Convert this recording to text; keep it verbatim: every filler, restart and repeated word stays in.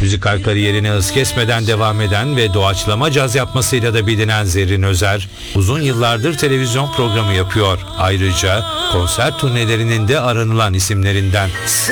Müzikal kariyerine hız kesmeden devam eden ve doğaçlama caz yapmasıyla da bilinen Zerrin Özer, uzun yıllardır televizyon programı yapıyor. Ayrıca konser turnelerinin de aranılan isimlerinden.